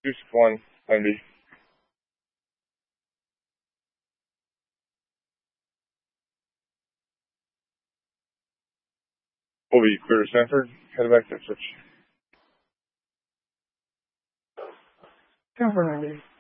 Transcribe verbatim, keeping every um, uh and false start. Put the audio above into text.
Just one, ninety. Will be clear to Sanford. Head back to switch. Sanford ninety.